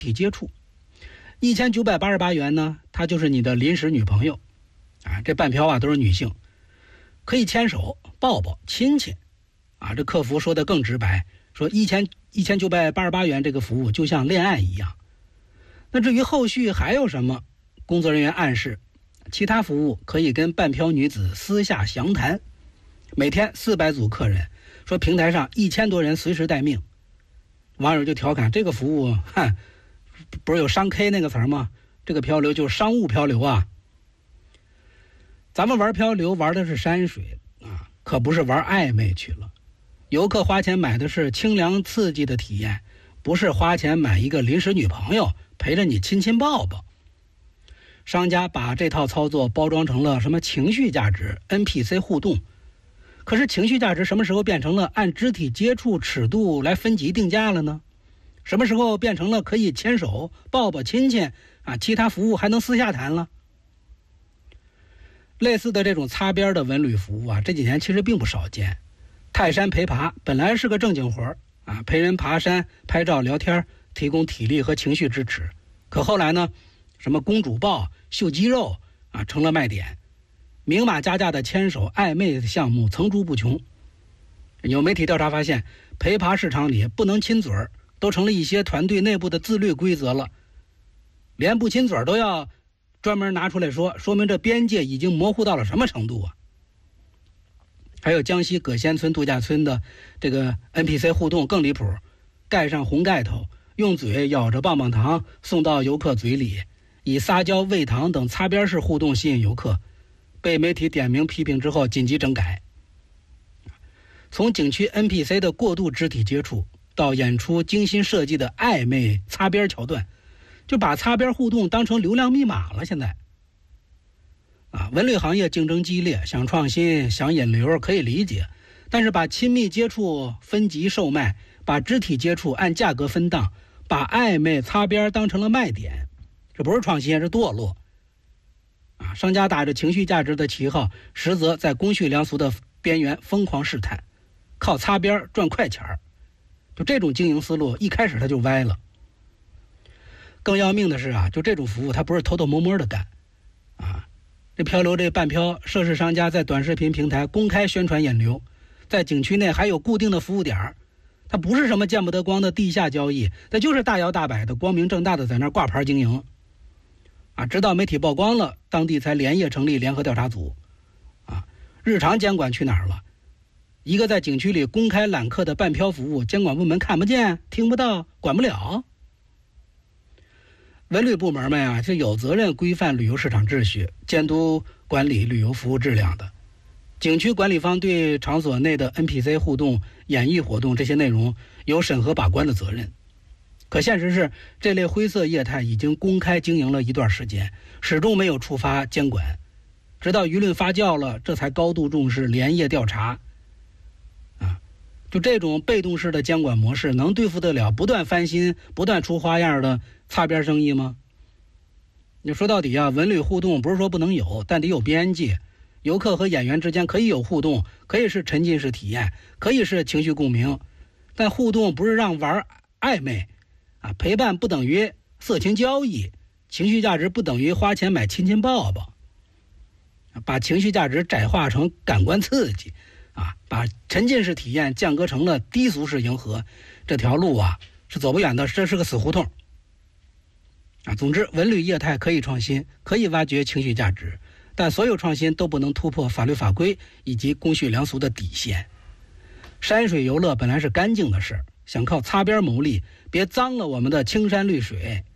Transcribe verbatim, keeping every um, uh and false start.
体接触。一千九百八十八元呢，它就是你的临时女朋友啊，这半漂啊都是女性，可以牵手、抱抱、亲亲啊。这客服说的更直白，说一千一千九百八十八元这个服务就像恋爱一样。那至于后续还有什么，工作人员暗示其他服务可以跟半漂女子私下详谈。每天四百组客人，说平台上一千多人随时待命。网友就调侃这个服务，哼，不是有商 K 那个词儿吗？这个漂流就是商务漂流啊。咱们玩漂流玩的是山水啊，可不是玩暧昧去了。游客花钱买的是清凉刺激的体验，不是花钱买一个临时女朋友陪着你亲亲抱抱。商家把这套操作包装成了什么情绪价值、N P C 互动，可是情绪价值什么时候变成了按肢体接触尺度来分级定价了呢？什么时候变成了可以牵手、抱抱、亲亲啊？其他服务还能私下谈了？类似的这种擦边的文旅服务啊，这几年其实并不少见。泰山陪爬本来是个正经活啊，陪人爬山、拍照、聊天，提供体力和情绪支持。可后来呢，什么公主抱、秀肌肉啊，成了卖点。明码加价的牵手、暧昧的项目层出不穷。有媒体调查发现，陪爬市场里不能亲嘴儿，都成了一些团队内部的自律规则了。连不亲嘴儿都要专门拿出来说，说明这边界已经模糊到了什么程度啊？还有江西葛仙村度假村的这个 N P C 互动更离谱，盖上红盖头，用嘴咬着棒棒糖送到游客嘴里，以撒娇、喂糖等擦边式互动吸引游客，被媒体点名批评之后紧急整改。从景区 N P C 的过度肢体接触到演出精心设计的暧昧擦边桥段，就把擦边互动当成流量密码了。现在啊，文旅行业竞争激烈，想创新想引流可以理解，但是把亲密接触分级售卖，把肢体接触按价格分档，把暧昧擦边当成了卖点，这不是创新，是堕落啊！商家打着情绪价值的旗号，实则在公序良俗的边缘疯狂试探，靠擦边赚快钱儿。就这种经营思路，一开始它就歪了。更要命的是啊，就这种服务它不是偷偷摸摸的干啊。这漂流这半漂涉事商家在短视频平台公开宣传引流，在景区内还有固定的服务点，它不是什么见不得光的地下交易，它就是大摇大摆的光明正大的在那挂牌经营啊。直到媒体曝光了，当地才连夜成立联合调查组啊。日常监管去哪儿了？一个在景区里公开揽客的半漂服务，监管部门看不见、听不到、管不了。文旅部门们啊，是有责任规范旅游市场秩序，监督管理旅游服务质量的。景区管理方对场所内的 N P C 互动、演艺活动这些内容有审核把关的责任。可现实是，这类灰色业态已经公开经营了一段时间，始终没有触发监管，直到舆论发酵了，这才高度重视，连夜调查。啊，就这种被动式的监管模式，能对付得了不断翻新、不断出花样的擦边生意吗？你说到底啊，文旅互动不是说不能有，但得有边界。游客和演员之间可以有互动，可以是沉浸式体验，可以是情绪共鸣，但互动不是让玩暧昧啊，陪伴不等于色情交易，情绪价值不等于花钱买亲亲抱抱。把情绪价值窄化成感官刺激啊，把沉浸式体验降格成了低俗式迎合，这条路啊是走不远的，这是个死胡同啊。总之，文旅业态可以创新，可以挖掘情绪价值，但所有创新都不能突破法律法规以及公序良俗的底线。山水游乐本来是干净的事，想靠擦边牟利，别脏了我们的青山绿水。